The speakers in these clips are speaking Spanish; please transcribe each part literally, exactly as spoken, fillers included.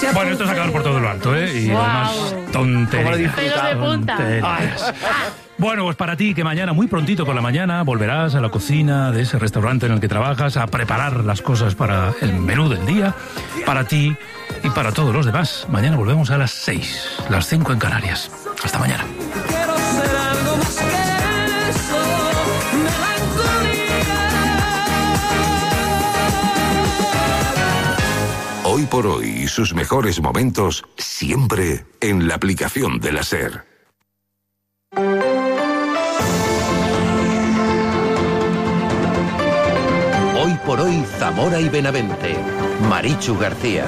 Bueno, esto es acabar por todo lo alto, ¿eh? Y wow. además, tonterías. Pelos de punta. Tonterías. Bueno, pues para ti, que mañana, muy prontito por la mañana, volverás a la cocina de ese restaurante en el que trabajas a preparar las cosas para el menú del día, para ti y para todos los demás. Mañana volvemos a las seis, las cinco en Canarias. Hasta mañana. Hoy por hoy y sus mejores momentos siempre en la aplicación de la SER. Hoy por hoy Zamora y Benavente. Marichu García.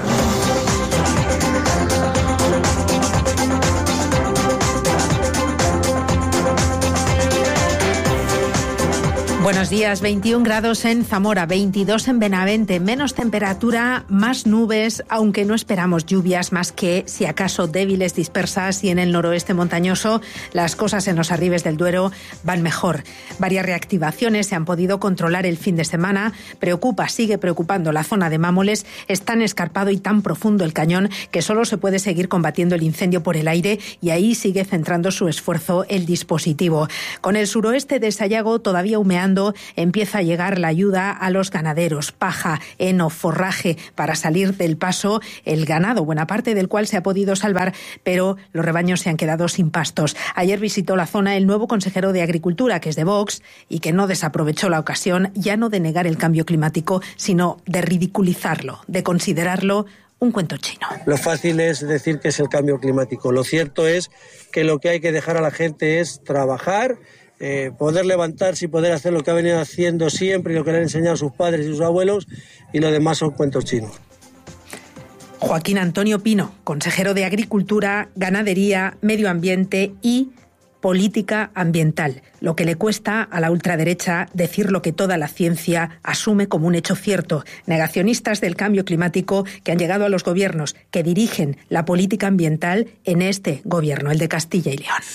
Buenos días, veintiún grados en Zamora, veintidós en Benavente, menos temperatura, más nubes, aunque no esperamos lluvias más que, si acaso, débiles, dispersas, y en el noroeste montañoso las cosas en los arribes del Duero van mejor. Varias reactivaciones se han podido controlar el fin de semana. Preocupa, sigue preocupando la zona de Mámoles. Es tan escarpado y tan profundo el cañón que solo se puede seguir combatiendo el incendio por el aire, y ahí sigue centrando su esfuerzo el dispositivo. Con el suroeste de Sayago todavía humeando, empieza a llegar la ayuda a los ganaderos. Paja, heno, forraje para salir del paso el ganado, buena parte del cual se ha podido salvar, pero los rebaños se han quedado sin pastos. Ayer visitó la zona el nuevo consejero de Agricultura, que es de Vox, y que no desaprovechó la ocasión ya no de negar el cambio climático, sino de ridiculizarlo, de considerarlo un cuento chino. Lo fácil es decir que es el cambio climático. Lo cierto es que lo que hay que dejar a la gente es trabajar, Eh, poder levantarse y poder hacer lo que ha venido haciendo siempre y lo que le han enseñado sus padres y sus abuelos, y lo demás son cuentos chinos. Joaquín Antonio Pino, consejero de Agricultura, Ganadería, Medio Ambiente y Política Ambiental, lo que le cuesta a la ultraderecha decir lo que toda la ciencia asume como un hecho cierto. Negacionistas del cambio climático que han llegado a los gobiernos que dirigen la política ambiental en este gobierno, el de Castilla y León.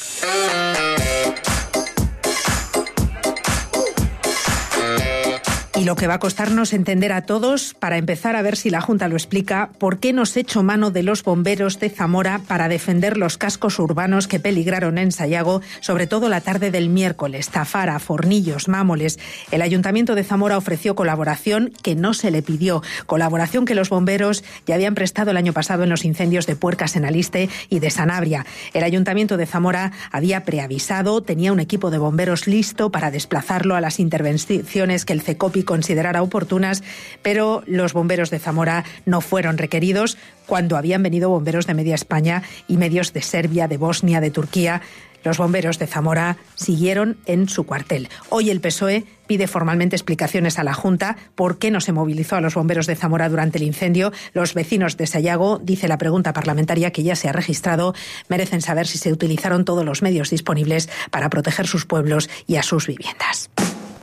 Y lo que va a costarnos entender a todos, para empezar a ver si la Junta lo explica, por qué nos echó mano de los bomberos de Zamora para defender los cascos urbanos que peligraron en Sayago, sobre todo la tarde del miércoles. Zafara, Fornillos, Mámoles. El Ayuntamiento de Zamora ofreció colaboración que no se le pidió. Colaboración que los bomberos ya habían prestado el año pasado en los incendios de Puercas en Aliste y de Sanabria. El Ayuntamiento de Zamora había preavisado, tenía un equipo de bomberos listo para desplazarlo a las intervenciones que el CECOPI considerara oportunas, pero los bomberos de Zamora no fueron requeridos cuando habían venido bomberos de media España y medios de Serbia, de Bosnia, de Turquía. Los bomberos de Zamora siguieron en su cuartel. Hoy el P S O E pide formalmente explicaciones a la Junta por qué no se movilizó a los bomberos de Zamora durante el incendio. Los vecinos de Sayago, dice la pregunta parlamentaria que ya se ha registrado, merecen saber si se utilizaron todos los medios disponibles para proteger sus pueblos y a sus viviendas.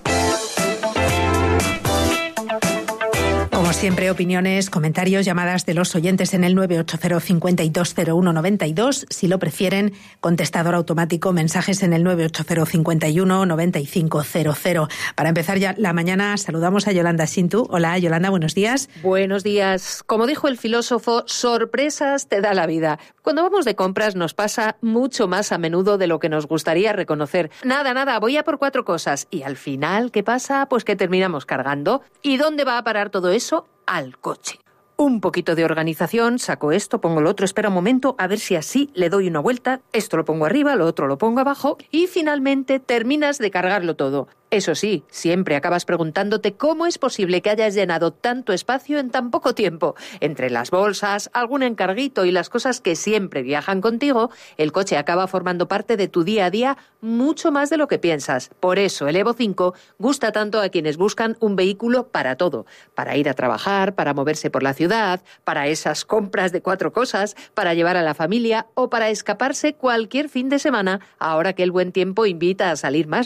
Como siempre, opiniones, comentarios, llamadas de los oyentes en el nueve ocho cero, cinco dos cero uno, nueve dos. Si lo prefieren, contestador automático, mensajes en el nueve ocho cero, cinco uno, nueve cinco cero cero. Para empezar ya la mañana, saludamos a Yolanda Sintu. Hola, Yolanda, buenos días. Buenos días. Como dijo el filósofo, sorpresas te da la vida. Cuando vamos de compras nos pasa mucho más a menudo de lo que nos gustaría reconocer. Nada, nada, voy a por cuatro cosas. Y al final, ¿qué pasa? Pues que terminamos cargando. ¿Y dónde va a parar todo eso? Al coche. Un poquito de organización, saco esto, pongo lo otro, espera un momento, a ver si así le doy una vuelta, esto lo pongo arriba, lo otro lo pongo abajo, y finalmente terminas de cargarlo todo. Eso sí, siempre acabas preguntándote cómo es posible que hayas llenado tanto espacio en tan poco tiempo. Entre las bolsas, algún encarguito y las cosas que siempre viajan contigo, el coche acaba formando parte de tu día a día mucho más de lo que piensas. Por eso el Evo cinco gusta tanto a quienes buscan un vehículo para todo. Para ir a trabajar, para moverse por la ciudad, para esas compras de cuatro cosas, para llevar a la familia o para escaparse cualquier fin de semana, ahora que el buen tiempo invita a salir más, ¿no?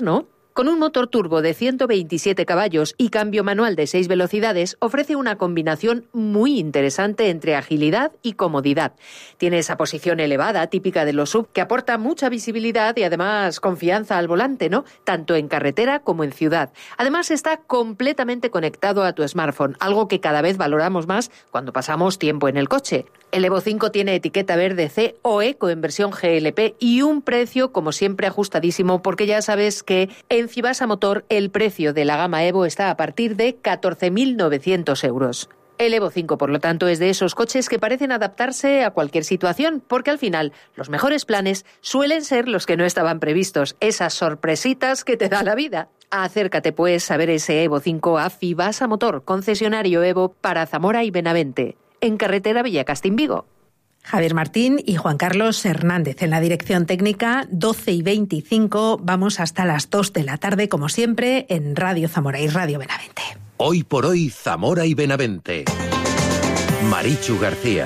Con un motor turbo de ciento veintisiete caballos y cambio manual de seis velocidades, ofrece una combinación muy interesante entre agilidad y comodidad. Tiene esa posición elevada, típica de los S U V, que aporta mucha visibilidad y además confianza al volante, ¿no? Tanto en carretera como en ciudad. Además, está completamente conectado a tu smartphone, algo que cada vez valoramos más cuando pasamos tiempo en el coche. El Evo cinco tiene etiqueta verde C o Eco en versión G L P y un precio, como siempre, ajustadísimo, porque ya sabes que en Cibasa Motor el precio de la gama Evo está a partir de catorce mil novecientos euros. El Evo cinco, por lo tanto, es de esos coches que parecen adaptarse a cualquier situación, porque al final los mejores planes suelen ser los que no estaban previstos, esas sorpresitas que te da la vida. Acércate pues a ver ese Evo cinco a Cibasa Motor, concesionario Evo para Zamora y Benavente, en carretera Villacastín-Vigo. Javier Martín y Juan Carlos Hernández en la dirección técnica, doce y veinticinco. Vamos hasta las dos de la tarde, como siempre, en Radio Zamora y Radio Benavente. Hoy por hoy, Zamora y Benavente. Marichu García.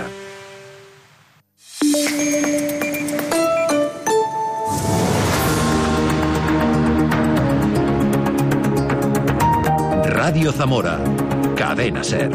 Radio Zamora. Cadena SER.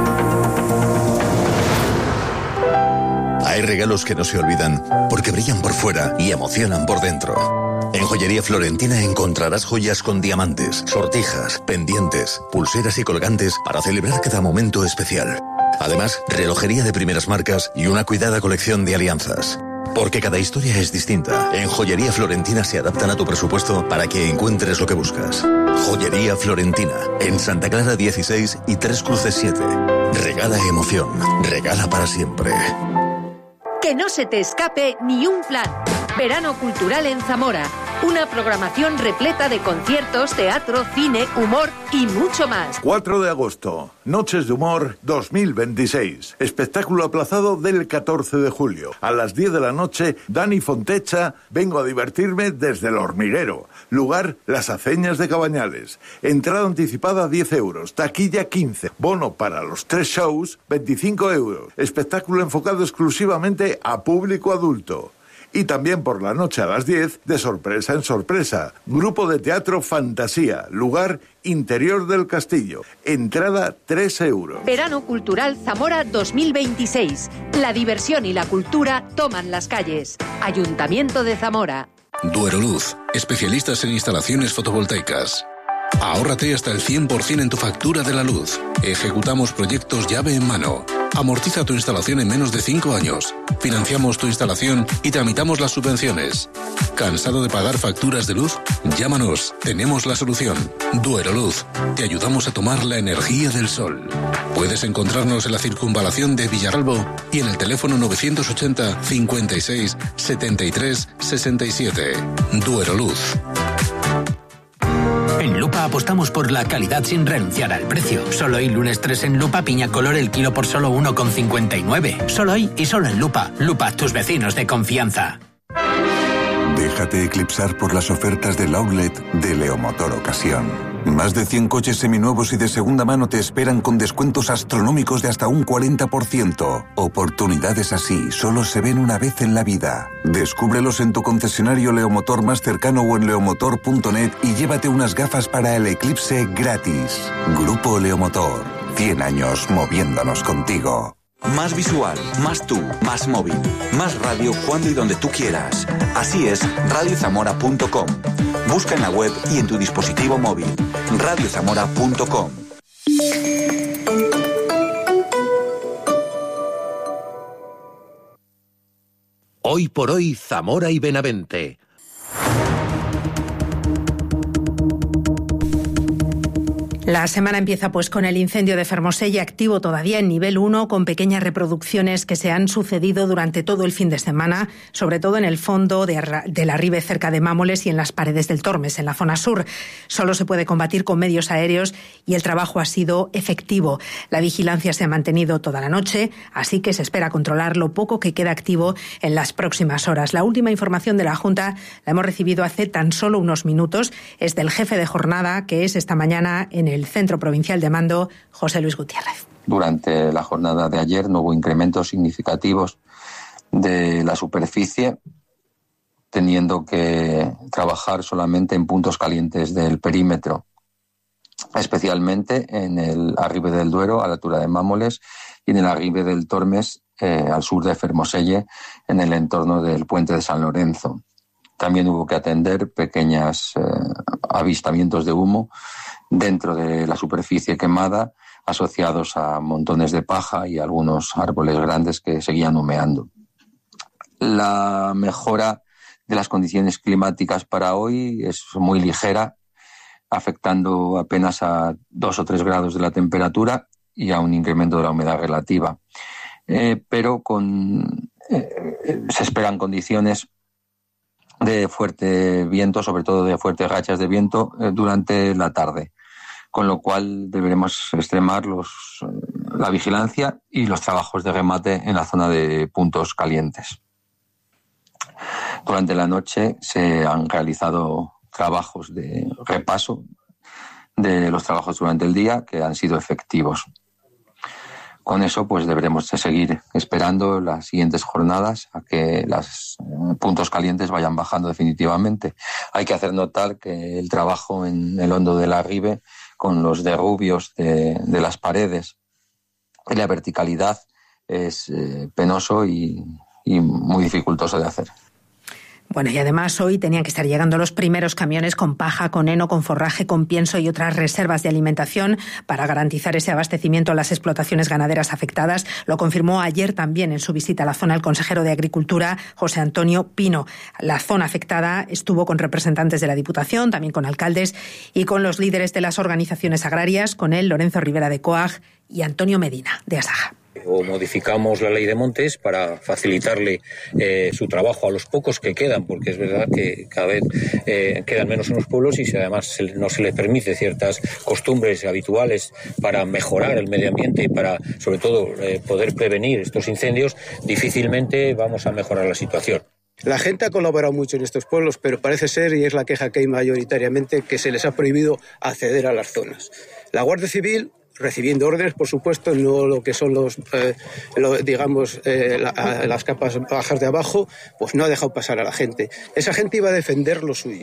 Hay regalos que no se olvidan porque brillan por fuera y emocionan por dentro. En Joyería Florentina encontrarás joyas con diamantes, sortijas, pendientes, pulseras y colgantes para celebrar cada momento especial. Además, relojería de primeras marcas y una cuidada colección de alianzas. Porque cada historia es distinta. En Joyería Florentina se adaptan a tu presupuesto para que encuentres lo que buscas. Joyería Florentina, en Santa Clara dieciséis y Tres Cruces siete. Regala emoción, regala para siempre. Que no se te escape ni un plan. Verano Cultural en Zamora. Una programación repleta de conciertos, teatro, cine, humor y mucho más. cuatro de agosto, Noches de Humor dos mil veintiséis. Espectáculo aplazado del catorce de julio. A las diez de la noche, Dani Fontecha, Vengo a divertirme desde El Hormiguero. Lugar, Las Aceñas de Cabañales. Entrada anticipada diez euros, taquilla quince. Bono para los tres shows, veinticinco euros. Espectáculo enfocado exclusivamente a público adulto. Y también por la noche a las diez, de sorpresa en sorpresa. Grupo de teatro Fantasía. Lugar, Interior del Castillo. Entrada tres euros. Verano Cultural Zamora dos mil veintiséis. La diversión y la cultura toman las calles. Ayuntamiento de Zamora. Dueroluz, especialistas en instalaciones fotovoltaicas. Ahórrate hasta el cien por ciento en tu factura de la luz. Ejecutamos proyectos llave en mano. Amortiza tu instalación en menos de cinco años. Financiamos tu instalación y tramitamos las subvenciones. ¿Cansado de pagar facturas de luz? Llámanos, tenemos la solución. Dueroluz, te ayudamos a tomar la energía del sol. Puedes encontrarnos en la circunvalación de Villaralbo y en el teléfono novecientos ochenta, cincuenta y seis, setenta y tres, sesenta y siete. Dueroluz. En Lupa apostamos por la calidad sin renunciar al precio. Solo hoy, lunes tres en Lupa, piña color el kilo por solo uno con cincuenta y nueve. Solo hoy y solo en Lupa. Lupa, tus vecinos de confianza. Déjate eclipsar por las ofertas del outlet de Leomotor Ocasión. Más de cien coches seminuevos y de segunda mano te esperan con descuentos astronómicos de hasta un cuarenta por ciento. Oportunidades así solo se ven una vez en la vida. Descúbrelos en tu concesionario Leomotor más cercano o en leomotor punto net y llévate unas gafas para el eclipse gratis. Grupo Leomotor. cien años moviéndonos contigo. Más visual, más tú, más móvil, más radio cuando y donde tú quieras. Así es, radio zamora punto com. Busca en la web y en tu dispositivo móvil. radio zamora punto com. Hoy por hoy, Zamora y Benavente. La semana empieza pues con el incendio de Fermosella, activo todavía en nivel uno, con pequeñas reproducciones que se han sucedido durante todo el fin de semana, sobre todo en el fondo de, de la Ribe, cerca de Mámoles, y en las paredes del Tormes, en la zona sur. Solo se puede combatir con medios aéreos y el trabajo ha sido efectivo. La vigilancia se ha mantenido toda la noche, así que se espera controlar lo poco que queda activo en las próximas horas. La última información de la Junta la hemos recibido hace tan solo unos minutos. Es del jefe de jornada, que es esta mañana en el el Centro Provincial de Mando, José Luis Gutiérrez. Durante la jornada de ayer no hubo incrementos significativos de la superficie teniendo que trabajar solamente en puntos calientes del perímetro, especialmente en el Arribe del Duero, a la altura de Mámoles, y en el Arribe del Tormes, eh, al sur de Fermoselle, en el entorno del puente de San Lorenzo. También hubo que atender pequeños eh, avistamientos de humo dentro de la superficie quemada, asociados a montones de paja y algunos árboles grandes que seguían humeando. La mejora de las condiciones climáticas para hoy es muy ligera, afectando apenas a dos o tres grados de la temperatura y a un incremento de la humedad relativa. Eh, pero con, eh, se esperan condiciones de fuerte viento, sobre todo de fuertes rachas de viento, eh, durante la tarde, con lo cual deberemos extremar los, la vigilancia y los trabajos de remate en la zona de puntos calientes. Durante la noche se han realizado trabajos de repaso de los trabajos durante el día que han sido efectivos. Con eso, pues deberemos de seguir esperando las siguientes jornadas a que los puntos calientes vayan bajando definitivamente. Hay que hacer notar que el trabajo en el hondo del Arribe, con los derrubios de, de las paredes y la verticalidad, es eh, penoso y, y muy dificultoso de hacer. Bueno, y además hoy tenían que estar llegando los primeros camiones con paja, con heno, con forraje, con pienso y otras reservas de alimentación para garantizar ese abastecimiento a las explotaciones ganaderas afectadas. Lo confirmó ayer también en su visita a la zona el consejero de Agricultura, José Antonio Pino. La zona afectada estuvo con representantes de la Diputación, también con alcaldes y con los líderes de las organizaciones agrarias, con él Lorenzo Rivera de Coag y Antonio Medina de Asaja. O modificamos la ley de montes para facilitarle eh, su trabajo a los pocos que quedan, porque es verdad que cada vez eh, quedan menos en los pueblos y si además se, no se les permite ciertas costumbres habituales para mejorar el medio ambiente y para, sobre todo, eh, poder prevenir estos incendios, difícilmente vamos a mejorar la situación. La gente ha colaborado mucho en estos pueblos, pero parece ser, y es la queja que hay mayoritariamente, que se les ha prohibido acceder a las zonas. La Guardia Civil, recibiendo órdenes, por supuesto, no lo que son los, eh, lo, digamos, eh, la, las capas bajas de abajo, pues no ha dejado pasar a la gente. Esa gente iba a defender lo suyo.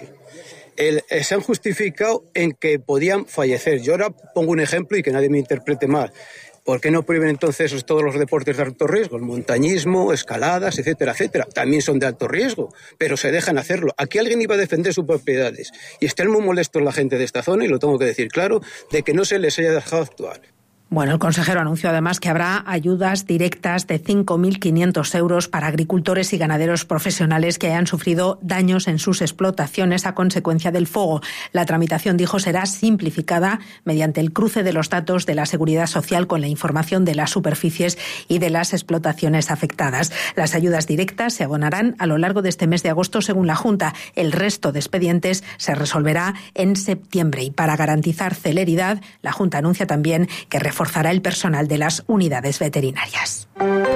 El, eh, se han justificado en que podían fallecer. Yo ahora pongo un ejemplo y que nadie me interprete mal. ¿Por qué no prohíben entonces todos los deportes de alto riesgo? El montañismo, escaladas, etcétera, etcétera. También son de alto riesgo, pero se dejan hacerlo. Aquí alguien iba a defender sus propiedades. Y están muy molestos la gente de esta zona, y lo tengo que decir claro, de que no se les haya dejado actuar. Bueno, el consejero anunció además que habrá ayudas directas de cinco mil quinientos euros para agricultores y ganaderos profesionales que hayan sufrido daños en sus explotaciones a consecuencia del fuego. La tramitación, dijo, será simplificada mediante el cruce de los datos de la Seguridad Social con la información de las superficies y de las explotaciones afectadas. Las ayudas directas se abonarán a lo largo de este mes de agosto, según la Junta. El resto de expedientes se resolverá en septiembre. Y para garantizar celeridad, la Junta anuncia también que reforzará el personal de las unidades veterinarias.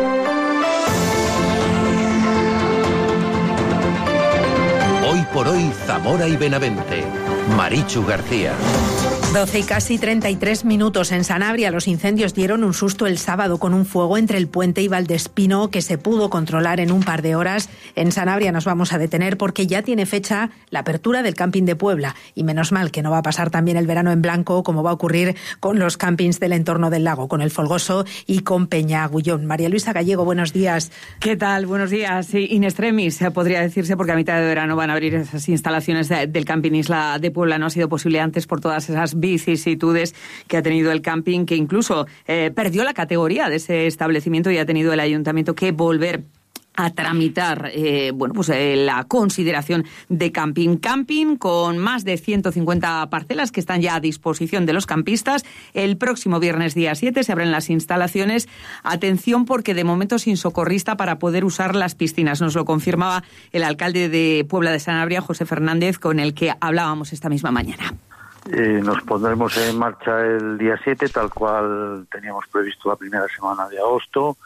Hoy por hoy, Zamora y Benavente. Marichu García. doce y casi treinta y tres minutos. En Sanabria los incendios dieron un susto el sábado con un fuego entre el puente y Valdespino que se pudo controlar en un par de horas. En Sanabria nos vamos a detener porque ya tiene fecha la apertura del camping de Puebla. Y menos mal que no va a pasar también el verano en blanco como va a ocurrir con los campings del entorno del lago, con el Folgoso y con Peña Agullón. María Luisa Gallego, buenos días. ¿Qué tal? Buenos días. Sí, in extremis, podría decirse, porque a mitad de verano van a abrir esas instalaciones de, del camping Isla de Puebla. No ha sido posible antes por todas esas vicisitudes que ha tenido el camping, que incluso eh, perdió la categoría de ese establecimiento y ha tenido el ayuntamiento que volver a tramitar eh, bueno, pues, eh, la consideración de camping. Camping con más de ciento cincuenta parcelas que están ya a disposición de los campistas. El próximo viernes día siete se abren las instalaciones. Atención, porque de momento sin socorrista para poder usar las piscinas. Nos lo confirmaba el alcalde de Puebla de Sanabria, José Fernández, con el que hablábamos esta misma mañana. Eh, nos pondremos en marcha el día siete, tal cual teníamos previsto la primera semana de agosto,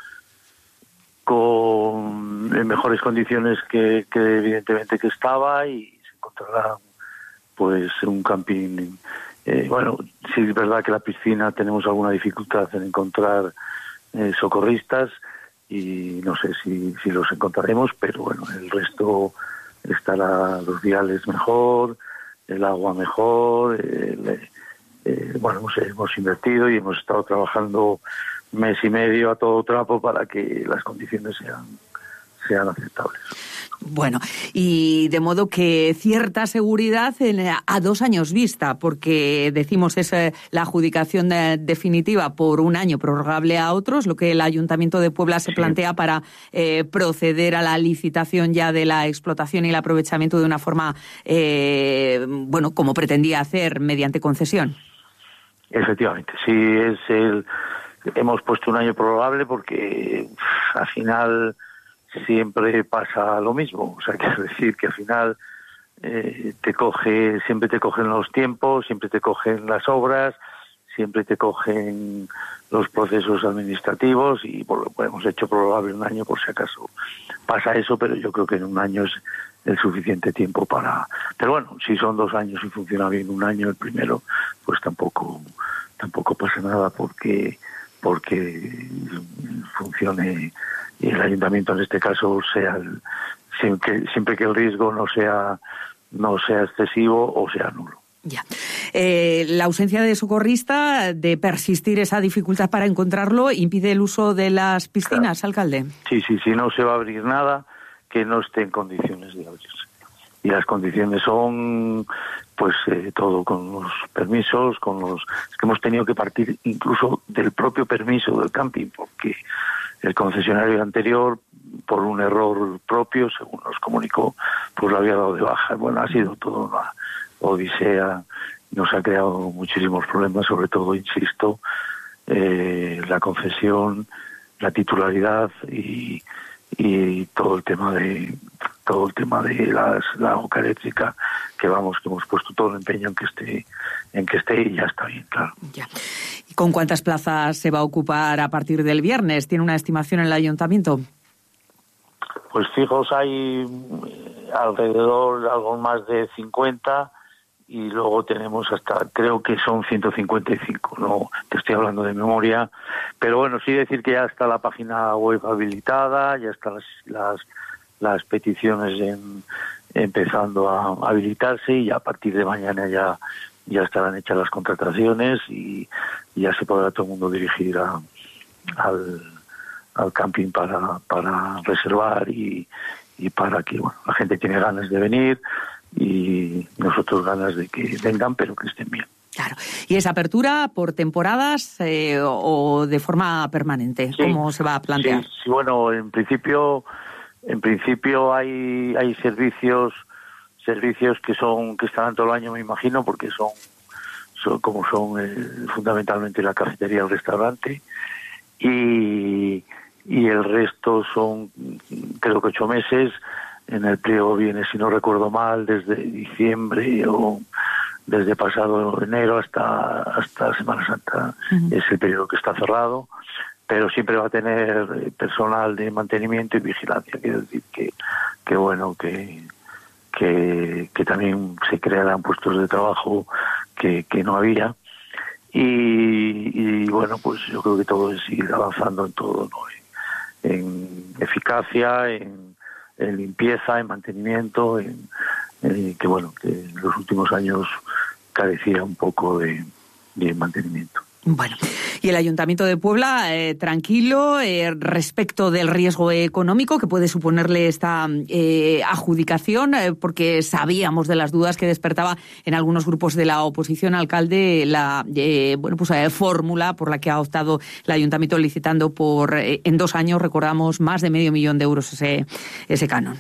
con en mejores condiciones que, que evidentemente que estaba, y se encontrará pues un camping. Eh, bueno, sí es verdad que la piscina tenemos alguna dificultad en encontrar eh, socorristas y no sé si, si los encontraremos, pero bueno, el resto estará los viales mejor, el agua mejor, el, eh, bueno, hemos, hemos invertido y hemos estado trabajando mes y medio a todo trapo para que las condiciones sean, sean aceptables. Bueno, y de modo que cierta seguridad en, a dos años vista, porque decimos es eh, la adjudicación de, definitiva por un año, prorrogable a otros, lo que el Ayuntamiento de Puebla se sí. plantea para eh, proceder a la licitación ya de la explotación y el aprovechamiento de una forma, eh, bueno, como pretendía hacer, mediante concesión. Efectivamente, sí, es el, hemos puesto un año prorrogable porque pff, al final siempre pasa lo mismo, o sea, quiero decir que al final eh, te coge, siempre te cogen los tiempos, siempre te cogen las obras, siempre te cogen los procesos administrativos y por lo que hemos hecho prorrogable un año por si acaso pasa eso, pero yo creo que en un año es el suficiente tiempo para... Pero bueno, si son dos años y funciona bien un año el primero, pues tampoco tampoco pasa nada porque porque funcione y el ayuntamiento en este caso sea el, siempre, siempre que el riesgo no sea no sea excesivo o sea nulo. Ya. Eh, la ausencia de socorrista, de persistir esa dificultad para encontrarlo, impide el uso de las piscinas, claro. Alcalde. Sí, sí, sí, no se va a abrir nada que no esté en condiciones de abrirse. Y las condiciones son, pues, eh, todo con los permisos, con los... Es que hemos tenido que partir incluso del propio permiso del camping, porque el concesionario anterior, por un error propio, según nos comunicó, pues lo había dado de baja. Bueno, ha sido toda una odisea, nos ha creado muchísimos problemas, sobre todo, insisto, eh, la concesión, la titularidad y, y todo el tema de todo el tema de las, la boca eléctrica, que vamos, que hemos puesto todo el empeño en que esté, en que esté y ya está bien, claro. Ya. ¿Y con cuántas plazas se va a ocupar a partir del viernes? ¿Tiene una estimación en el ayuntamiento? Pues fijos, hay alrededor algo más de cincuenta y luego tenemos hasta, creo que son ciento cincuenta y cinco, no te estoy hablando de memoria, pero bueno, sí decir que ya está la página web habilitada, ya están las, las, las peticiones en, empezando a habilitarse y a partir de mañana ya, ya estarán hechas las contrataciones y, y ya se podrá todo el mundo dirigir a, al, al camping para, para reservar y, y para que bueno, la gente tiene ganas de venir y nosotros ganas de que vengan, pero que estén bien. Claro. ¿Y esa apertura por temporadas eh, o de forma permanente? Sí, ¿cómo se va a plantear? Sí, sí, bueno, en principio, en principio hay hay servicios servicios que son que estarán todo el año, me imagino, porque son, son como son eh, fundamentalmente la cafetería, el restaurante y y el resto son creo que ocho meses. En el pliego viene, si no recuerdo mal, desde diciembre o desde pasado enero hasta hasta Semana Santa. Uh-huh. Es el periodo que está cerrado, pero siempre va a tener personal de mantenimiento y vigilancia. Quiero decir que, que bueno, que, que que también se crearán puestos de trabajo que, que no había. Y, y bueno, pues yo creo que todo es ir avanzando en todo, ¿no? En, en eficacia, en en limpieza, en mantenimiento, en, en que bueno, que en los últimos años carecía un poco de, de mantenimiento. Bueno, y el Ayuntamiento de Puebla, eh, tranquilo eh, respecto del riesgo económico que puede suponerle esta eh, adjudicación, eh, porque sabíamos de las dudas que despertaba en algunos grupos de la oposición, alcalde, la eh, bueno pues eh, fórmula por la que ha optado el Ayuntamiento licitando por eh, en dos años, recordamos, más de medio millón de euros ese ese canon.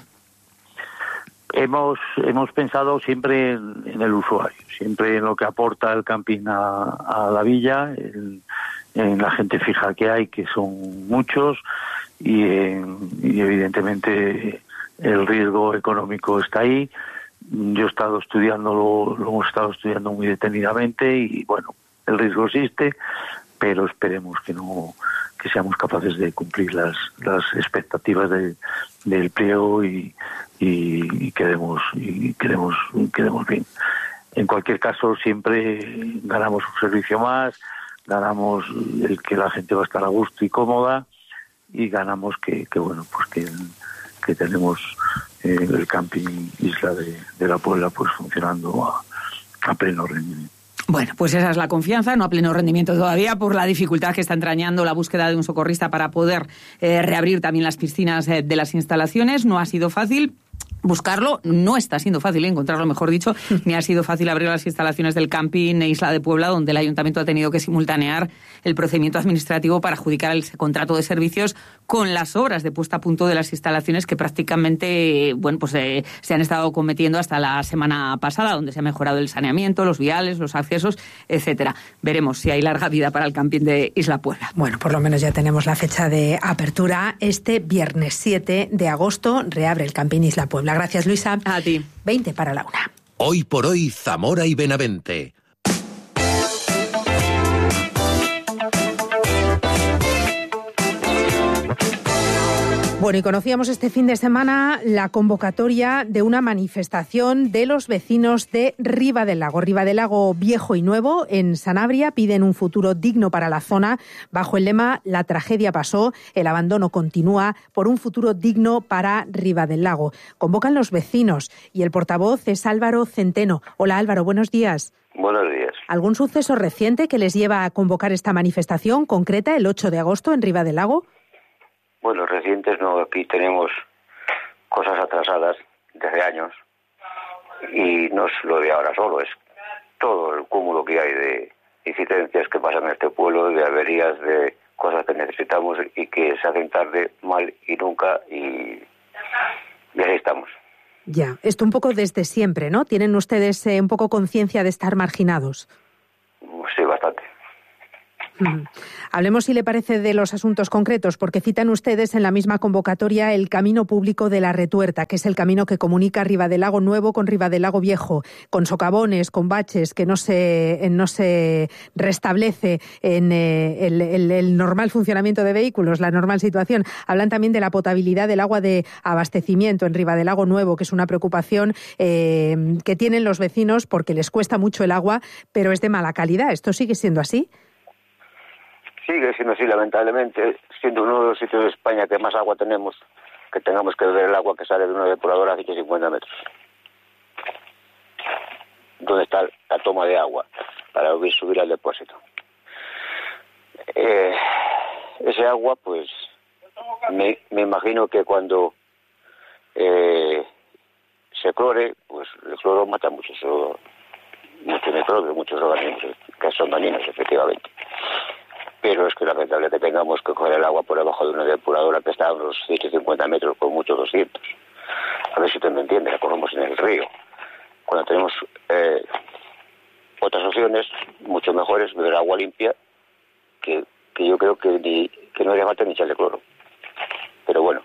Hemos hemos pensado siempre en, en el usuario, siempre en lo que aporta el camping a, a la villa, en, en la gente fija que hay, que son muchos, y, en, y evidentemente el riesgo económico está ahí. Yo he estado estudiándolo, lo hemos estado estudiando muy detenidamente y bueno, el riesgo existe, pero esperemos que no que seamos capaces de cumplir las las expectativas de, del pliego y y, y quedemos y quedemos quedemos bien. En cualquier caso, siempre ganamos un servicio más, ganamos el que la gente va a estar a gusto y cómoda y ganamos que, que bueno, pues que, que tenemos eh, el camping Isla de, de la Puebla pues funcionando a, a pleno rendimiento. Bueno, pues esa es la confianza, no a pleno rendimiento todavía, por la dificultad que está entrañando la búsqueda de un socorrista para poder eh, reabrir también las piscinas eh, de las instalaciones. No ha sido fácil buscarlo, no está siendo fácil encontrarlo, mejor dicho, ni ha sido fácil abrir las instalaciones del camping Isla de Puebla, donde el ayuntamiento ha tenido que simultanear el procedimiento administrativo para adjudicar el contrato de servicios con las obras de puesta a punto de las instalaciones que prácticamente, bueno, pues eh, se han estado cometiendo hasta la semana pasada, donde se ha mejorado el saneamiento, los viales, los accesos, etcétera. Veremos si hay larga vida para el camping de Isla Puebla. Bueno, por lo menos ya tenemos la fecha de apertura. Este viernes siete de agosto reabre el camping Isla Puebla. Gracias, Luisa. A ti. veinte para la una. Hoy por hoy, Zamora y Benavente. Bueno, y conocíamos este fin de semana la convocatoria de una manifestación de los vecinos de Ribadelago. Ribadelago Viejo y Nuevo, en Sanabria, piden un futuro digno para la zona bajo el lema «La tragedia pasó, el abandono continúa, por un futuro digno para Ribadelago». Convocan los vecinos y el portavoz es Álvaro Centeno. Hola Álvaro, buenos días. Buenos días. ¿Algún suceso reciente que les lleva a convocar esta manifestación concreta el ocho de agosto en Ribadelago? Bueno, recientes no, aquí tenemos cosas atrasadas desde años y no es lo de ahora solo, es todo el cúmulo que hay de incidencias que pasan en este pueblo, de averías, de cosas que necesitamos y que se hacen tarde, mal y nunca, y, y así estamos. Ya, esto un poco desde siempre, ¿no? ¿Tienen ustedes eh, un poco conciencia de estar marginados? Sí, bastante. Mm. Hablemos, si le parece, de los asuntos concretos, porque citan ustedes en la misma convocatoria el camino público de la Retuerta, que es el camino que comunica Ribadelago Nuevo con Ribadelago Viejo, con socavones, con baches, que no se, no se restablece en eh, el, el, el normal funcionamiento de vehículos, la normal situación. Hablan también de la potabilidad del agua de abastecimiento en Ribadelago Nuevo, que es una preocupación eh, que tienen los vecinos porque les cuesta mucho el agua, pero es de mala calidad. ¿Esto sigue siendo así? Sigue siendo así, lamentablemente, siendo uno de los sitios de España que más agua tenemos, que tengamos que beber el agua que sale de una depuradora a ciento cincuenta metros. ¿Dónde está la toma de agua para subir al depósito? Eh, ese agua, pues, me, me imagino que cuando eh, se clore, pues el cloro mata muchos, muchos microbios, muchos organismos que son dañinos, efectivamente. Pero es que lamentable que tengamos que coger el agua por debajo de una depuradora que está a unos ciento cincuenta metros, con muchos doscientos. A ver si usted me entiende, la cogemos en el río. Cuando tenemos eh, otras opciones, mucho mejores, beber agua limpia, que, que yo creo que, ni, que no haría falta ni echarle cloro. Pero bueno,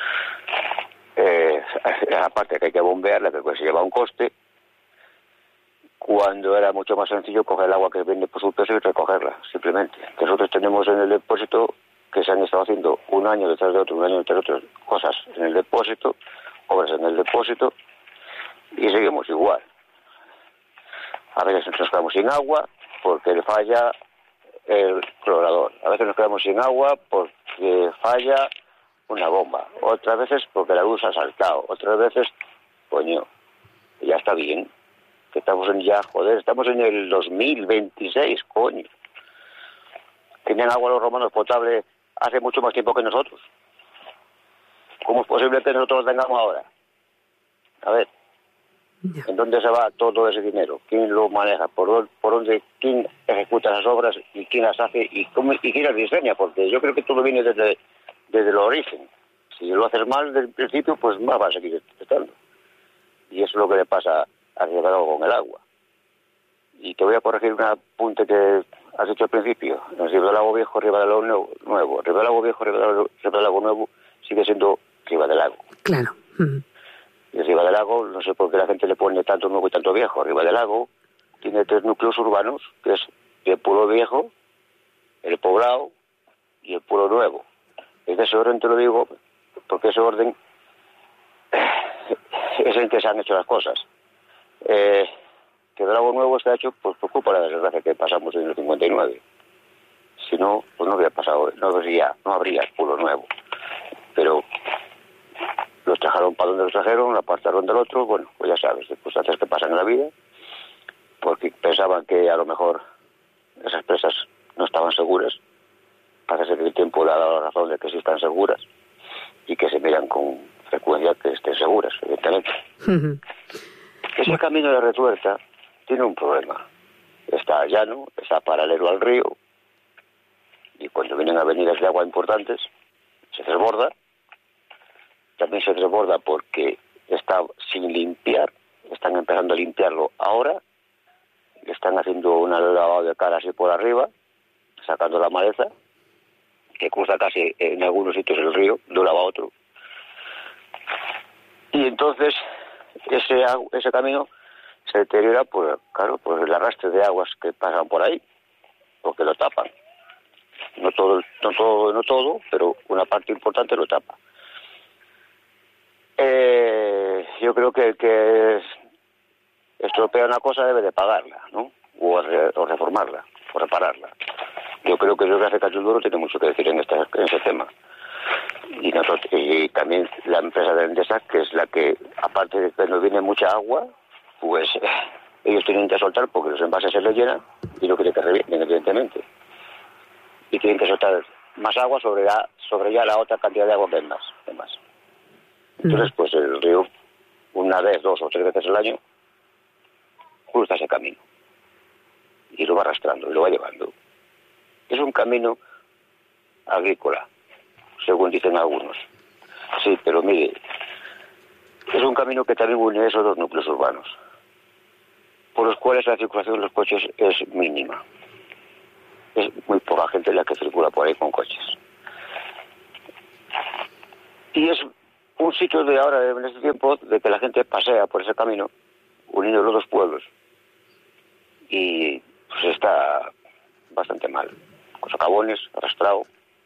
eh, aparte que hay que bombearla, que pues se lleva un coste, cuando era mucho más sencillo coger el agua que viene por su peso y recogerla, simplemente. Nosotros tenemos en el depósito que se han estado haciendo un año detrás de otro, un año detrás de otro, cosas en el depósito, obras en el depósito, y seguimos igual. A veces nos quedamos sin agua porque le falla el clorador. A veces nos quedamos sin agua porque falla una bomba. Otras veces porque la luz ha saltado. Otras veces, coño, ya está bien. Que estamos en ya, joder, estamos en el dos mil veintiséis, coño. Tenían agua los romanos potable hace mucho más tiempo que nosotros. ¿Cómo es posible que nosotros lo tengamos ahora? A ver, ¿en dónde se va todo ese dinero? ¿Quién lo maneja? ¿Por, por dónde? ¿Quién ejecuta esas obras? ¿Y quién las hace? ¿Y, cómo, y quién las diseña? Porque yo creo que todo viene desde, desde el origen. Si lo haces mal desde el principio, pues más va a seguir estando. Y eso es lo que le pasa a Ribadelago con el agua. Y te voy a corregir un apunte que has hecho al principio. En Ribadelago Viejo, Ribadelago Nuevo. Ribadelago Viejo, Ribadelago, Ribadelago Nuevo sigue siendo Ribadelago. Claro. Mm. Y Ribadelago, no sé por qué la gente le pone tanto nuevo y tanto viejo. Ribadelago tiene tres núcleos urbanos, que es el pueblo viejo, el poblado y el pueblo nuevo. En ese orden te lo digo, porque ese orden es en que se han hecho las cosas. Eh, que Ribadelago Nuevo está hecho pues, por culpa de la desgracia que pasamos en el cincuenta y nueve. Si no, pues no habría pasado, no habría, no habría pueblo nuevo. Pero los trajeron para donde los trajeron, la apartaron del otro, bueno, pues ya sabes, circunstancias que pasan en la vida, porque pensaban que a lo mejor esas presas no estaban seguras. Parece que el tiempo le ha dado la razón de que sí están seguras y que se miran con frecuencia que estén seguras, evidentemente. Uh-huh. Ese camino de Retuerta tiene un problema. Está llano, está paralelo al río, y cuando vienen avenidas de agua importantes, se desborda. También se desborda porque está sin limpiar, están empezando a limpiarlo ahora, le están haciendo un lavado de cara así por arriba, sacando la maleza, que cruza casi en algunos sitios el río, de un lado a otro. Y entonces ese ese camino se deteriora por, claro, por el arrastre de aguas que pasan por ahí, porque lo tapan. No todo, no todo, no todo, pero una parte importante lo tapa. Eh, yo creo que el que estropea una cosa debe de pagarla, ¿no? O, re, o reformarla, o repararla. Yo creo que el que hace Cachuduro tiene mucho que decir en, este, en ese tema. Y, nosotros, y también la empresa de Endesa, que es la que, aparte de que nos viene mucha agua, pues eh, ellos tienen que soltar porque los envases se les llenan y no quieren que revienten, evidentemente. Y tienen que soltar más agua sobre, la, sobre ya la otra cantidad de agua que hay más. Que más. Entonces, pues el río, una vez, dos o tres veces al año, cruza ese camino. Y lo va arrastrando, y lo va llevando. Es un camino agrícola, según dicen algunos. Sí, pero mire, es un camino que también une esos dos núcleos urbanos, por los cuales la circulación de los coches es mínima. Es muy poca gente la que circula por ahí con coches. Y es un sitio de ahora, en este tiempo, de que la gente pasea por ese camino, uniendo los dos pueblos. Y pues está bastante mal, con socavones, arrastrado.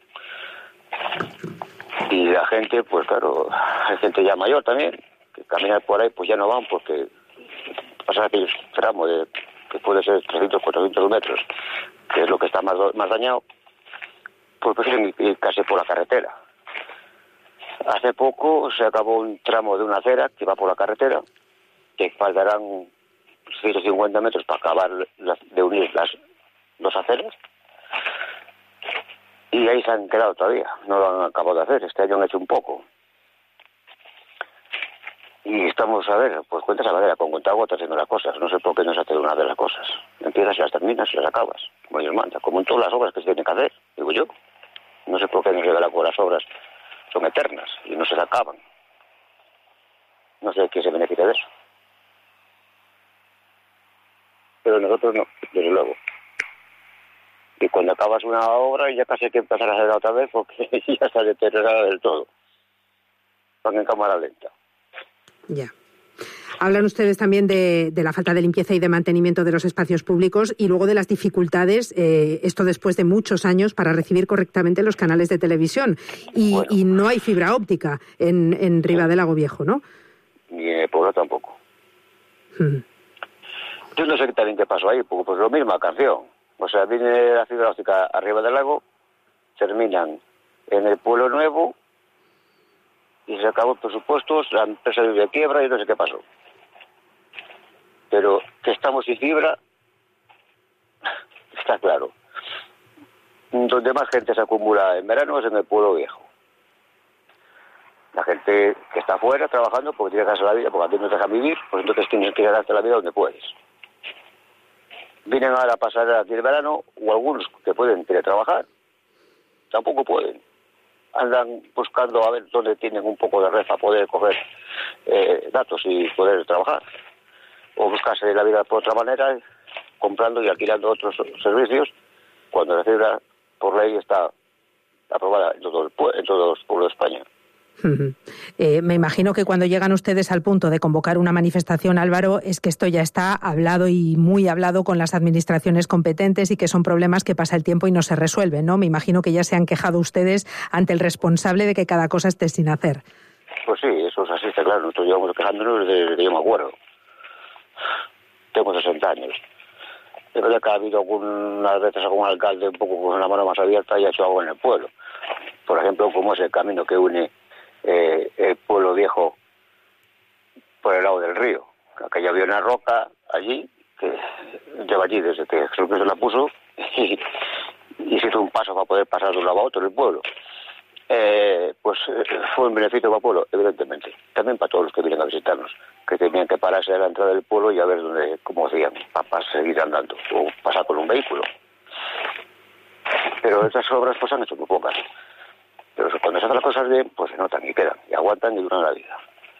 Y la gente, pues claro, hay gente ya mayor también, que caminar por ahí pues ya no van porque pasar aquel tramo de que puede ser trescientos, cuatrocientos metros, que es lo que está más, más dañado, pues prefieren ir casi por la carretera. Hace poco se acabó un tramo de una acera que va por la carretera, que faltarán ciento cincuenta metros para acabar las, de unir las dos aceras, y ahí se han quedado todavía, no lo han acabado de hacer. Este año han hecho un poco. Y estamos, a ver, pues cuentas a madera, con cuentagotas haciendo las cosas. No sé por qué no se hace una de las cosas. Empiezas y las terminas y las acabas, como Dios manda, como en todas las obras que se tienen que hacer, digo yo. No sé por qué no se regala con las obras, son eternas y no se acaban. No sé quién se beneficia de eso. Pero nosotros no, desde luego. Y cuando acabas una obra ya casi hay que empezar a hacerla otra vez porque ya está deteriorada del todo. Van en cámara lenta. Ya. Hablan ustedes también de, de la falta de limpieza y de mantenimiento de los espacios públicos y luego de las dificultades, eh, esto después de muchos años, para recibir correctamente los canales de televisión. Y, bueno, y no hay fibra óptica en, en Ribadelago Viejo, ¿no? Ni en el pueblo tampoco. Hmm. Yo no sé también qué pasó ahí, porque pues lo misma canción. O sea, viene la fibra óptica arriba del lago, terminan en el Pueblo Nuevo y se acabó el presupuesto, la empresa de quiebra y no sé qué pasó. Pero que estamos sin fibra, está claro. Donde más gente se acumula en verano es en el Pueblo Viejo. La gente que está afuera trabajando porque tiene que hacer la vida, porque aquí no te dejan vivir, pues entonces tienes que darte la vida donde puedes. Vienen ahora a pasar aquí el verano, o algunos que pueden teletrabajar, tampoco pueden. Andan buscando a ver dónde tienen un poco de red para poder coger eh, datos y poder trabajar. O buscarse la vida por otra manera, comprando y alquilando otros servicios, cuando la fibra por ley está aprobada en todo el, en todos los pueblos de España. Uh-huh. Eh, me imagino que cuando llegan ustedes al punto de convocar una manifestación, Álvaro, es que esto ya está hablado y muy hablado con las administraciones competentes y que son problemas que pasa el tiempo y no se resuelven, ¿no? Me imagino que ya se han quejado ustedes ante el responsable de que cada cosa esté sin hacer. Pues sí, eso es así, está claro. Nosotros llevamos quejándonos desde que yo me acuerdo. Tengo sesenta años. Es verdad que ha habido algunas veces algún alcalde un poco con una mano más abierta y ha hecho algo en el pueblo. Por ejemplo, como es el camino que une Eh, el Pueblo Viejo por el lado del río. Aquella había una roca allí, que lleva allí desde que Jesús se la puso, y, y se hizo un paso para poder pasar de un lado a otro del pueblo. Eh, pues eh, fue un beneficio para el pueblo, evidentemente. También para todos los que vienen a visitarnos, que tenían que pararse a la entrada del pueblo y a ver dónde, cómo hacían, para, para seguir andando, o pasar con un vehículo. Pero esas obras pues han hecho muy pocas. Pero cuando se hacen las cosas bien, pues se notan y quedan, y aguantan y duran la vida.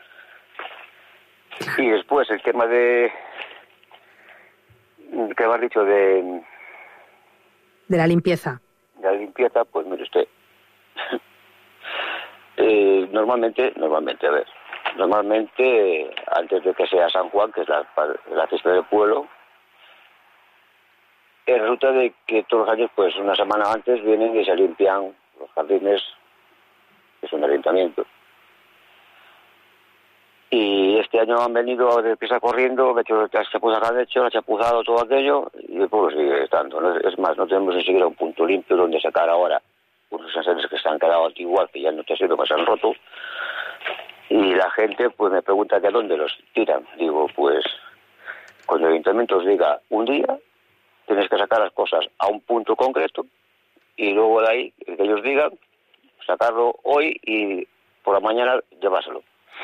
Y después el tema de... ¿Qué me has dicho? De... De la limpieza. De la limpieza, pues mire usted. eh, normalmente, normalmente, a ver, normalmente, antes de que sea San Juan, que es la, la fiesta del pueblo, eh, resulta de que todos los años, pues una semana antes, vienen y se limpian los jardines, que es un ayuntamiento. Y este año han venido de prisa corriendo, hecho las chapuzas que han hecho, han chapuzado todo aquello, y el pueblo sigue estando. ¿No? Es más, no tenemos ni siquiera un punto limpio donde sacar ahora unos ascensores que se han quedado igual, que ya no te sirve, que se han roto. Y la gente pues me pregunta que a dónde los tiran. Digo, pues cuando el ayuntamiento os diga un día, tienes que sacar las cosas a un punto concreto, y luego de ahí, que ellos digan, sacarlo hoy y por la mañana llevárselo.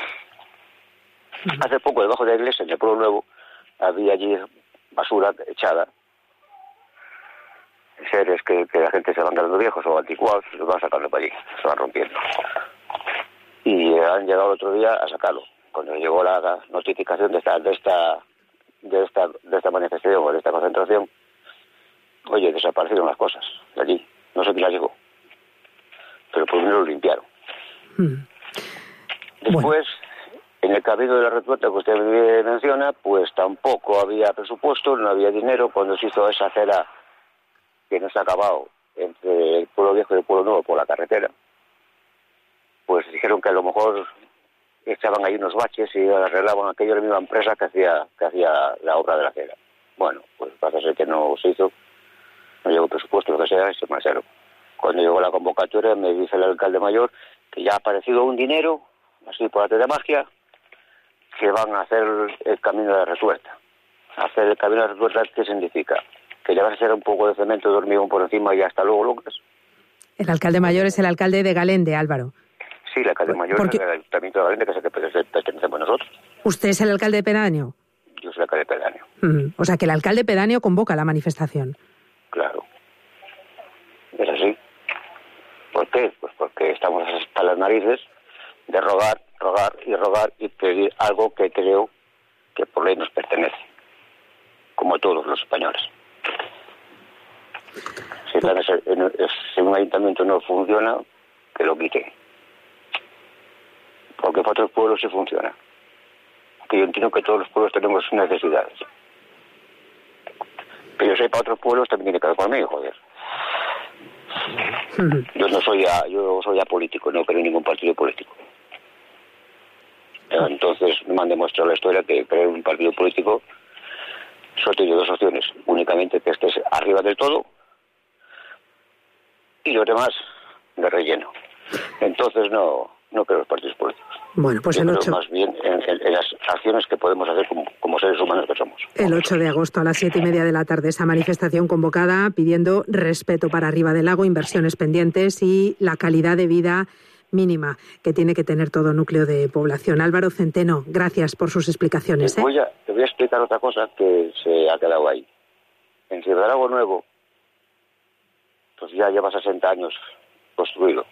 Hace poco, debajo de la iglesia, en el Pueblo Nuevo, había allí basura echada. Seres que, que la gente se van quedando viejos o anticuados, los van sacando para allí, se van rompiendo. Y han llegado el otro día a sacarlo. Cuando llegó la notificación de esta, de esta, de esta, de esta manifestación o de esta concentración, oye, desaparecieron las cosas de allí. No sé quién las llegó, pero por lo menos lo limpiaron. Mm. Después... Bueno. En el Cabildo de la Retuerta que usted menciona, pues tampoco había presupuesto, no había dinero. Cuando se hizo esa acera que no se ha acabado entre el Pueblo Viejo y el Pueblo Nuevo por la carretera, pues dijeron que a lo mejor echaban ahí unos baches y arreglaban aquello de la misma empresa que hacía que hacía la obra de la acera. Bueno, pues parece ser que no se hizo, no llegó presupuesto, lo que sea, y se marcharon. Cuando llegó la convocatoria me dice el alcalde mayor que ya ha aparecido un dinero, así por arte de magia, que van a hacer el camino de la Retuerta. Hacer el camino de la Retuerta, ¿qué significa? Que le vas a hacer un poco de cemento de hormigón por encima y hasta luego logras. El alcalde mayor es el alcalde de Galende, Álvaro. Sí, el alcalde mayor Porque... es el ayuntamiento de Galende, que es el que pertenecemos nosotros. ¿Usted es el alcalde pedáneo? Yo soy el alcalde pedáneo. Mm, o sea, que el alcalde pedáneo convoca la manifestación. Claro. Es así. ¿Por qué? Pues porque estamos hasta las narices de rogar, rogar y rogar y pedir algo que creo que por ley nos pertenece, como todos los españoles. Si, si un ayuntamiento no funciona, que lo quite. Porque para otros pueblos sí funciona. Que yo entiendo que todos los pueblos tenemos necesidades. Que yo sé, para otros pueblos también tiene que ver conmigo, joder. Yo no soy a, yo soy apolítico, no creo en ningún partido político. Entonces me han demostrado la historia que creer en un partido político solo tiene dos opciones, únicamente que estés arriba del todo y los demás de relleno. Entonces no, no creo en los partidos políticos. Bueno, pues Yo el creo ocho... más bien en, en, en las acciones que podemos hacer como, como seres humanos que somos. El ocho de agosto a las siete y media de la tarde, esa manifestación convocada pidiendo respeto para Riva del Lago, inversiones pendientes y la calidad de vida mínima que tiene que tener todo núcleo de población. Álvaro Centeno, gracias por sus explicaciones. Te voy a, te voy a explicar otra cosa que se ha quedado ahí. En Riva del Lago Nuevo, pues ya lleva sesenta años construido.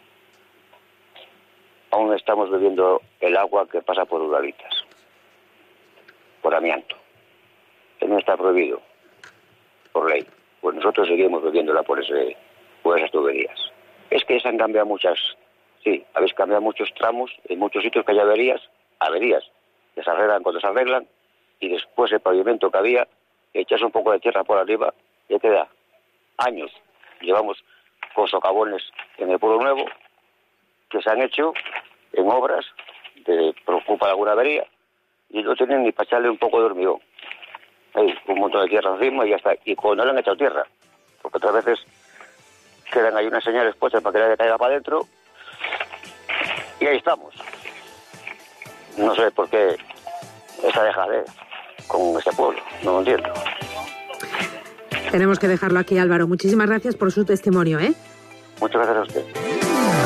Aún estamos bebiendo el agua que pasa por Uralitas, por amianto. Que no está prohibido por ley. Pues nosotros seguimos bebiéndola por, ese, por esas tuberías. Es que se han cambiado muchas... Sí, habéis cambiado muchos tramos, en muchos sitios que hay averías, averías, que se arreglan cuando se arreglan, y después el pavimento que había, echas un poco de tierra por arriba, ya queda años. Llevamos con socavones en el Pueblo Nuevo, que se han hecho en obras, de, por culpa de alguna avería, y no tienen ni para echarle un poco de hormigón. Hay un montón de tierra encima y ya está. Y cuando le han echado tierra, porque otras veces quedan ahí unas señales puestas para que nadie caiga para adentro, y ahí estamos. No sé por qué esta dejadez con este pueblo, no lo entiendo. Tenemos que dejarlo aquí, Álvaro. Muchísimas gracias por su testimonio, ¿eh? Muchas gracias a usted.